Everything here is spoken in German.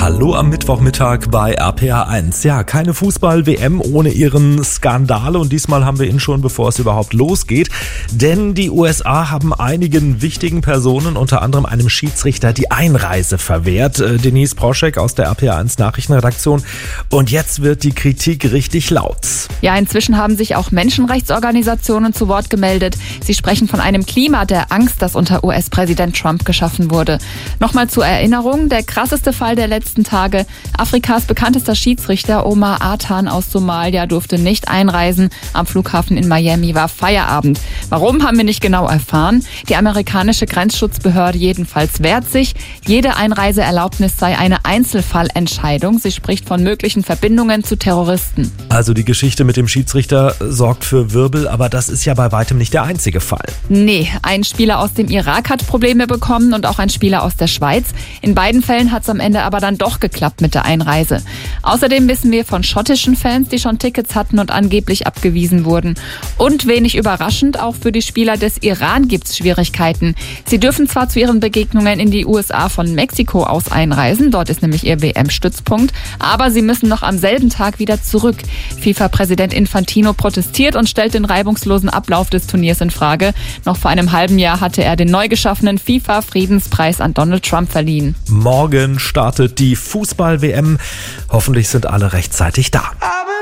Hallo am Mittwochmittag bei RPA1. Ja, keine Fußball-WM ohne ihren Skandal und diesmal haben wir ihn schon, bevor es überhaupt losgeht. Denn die USA haben einigen wichtigen Personen, unter anderem einem Schiedsrichter, die Einreise verwehrt. Denise Proschek aus der RPA1 Nachrichtenredaktion. Und jetzt wird die Kritik richtig laut. Ja, inzwischen haben sich auch Menschenrechtsorganisationen zu Wort gemeldet. Sie sprechen von einem Klima der Angst, das unter US-Präsident Trump geschaffen wurde. Nochmal zur Erinnerung, der krasseste Fall der letzten Tage. Afrikas bekanntester Schiedsrichter Omar Artan aus Somalia durfte nicht einreisen. Am Flughafen in Miami war Feierabend. Warum, haben wir nicht genau erfahren. Die amerikanische Grenzschutzbehörde jedenfalls wehrt sich. Jede Einreiseerlaubnis sei eine Einzelfallentscheidung. Sie spricht von möglichen Verbindungen zu Terroristen. Also die Geschichte mit dem Schiedsrichter sorgt für Wirbel, aber das ist ja bei weitem nicht der einzige Fall. Nee, ein Spieler aus dem Irak hat Probleme bekommen und auch ein Spieler aus der Schweiz. In beiden Fällen hat es am Ende aber dann doch geklappt mit der Einreise. Außerdem wissen wir von schottischen Fans, die schon Tickets hatten und angeblich abgewiesen wurden. Und wenig überraschend, auch für die Spieler des Iran gibt es Schwierigkeiten. Sie dürfen zwar zu ihren Begegnungen in die USA von Mexiko aus einreisen, dort ist nämlich ihr WM-Stützpunkt, aber sie müssen noch am selben Tag wieder zurück. FIFA-Präsident Infantino protestiert und stellt den reibungslosen Ablauf des Turniers in Frage. Noch vor einem halben Jahr hatte er den neu geschaffenen FIFA-Friedenspreis an Donald Trump verliehen. Morgen startet die Fußball-WM. Hoffentlich sind alle rechtzeitig da.